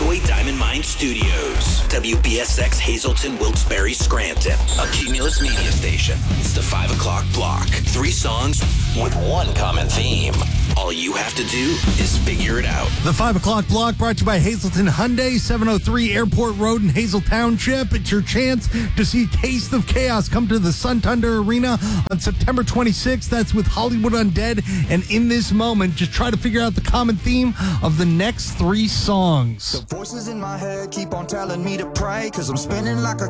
Skagway Diamond Mine Studios. WBSX Hazelton, Wilkes-Barre, Scranton. A Cumulus media station. It's the 5 o'clock block. 3 songs with one common theme. All you have to do is figure it out. The 5 o'clock block brought to you by Hazelton Hyundai, 703 Airport Road in Hazel Township. It's your chance to see Taste of Chaos come to the Sun Thunder Arena on September 26th. That's with Hollywood Undead. And in this moment, just try to figure out the common theme of the next 3 songs. The voices in my head keep on telling me to pray, 'cause I'm spinning like a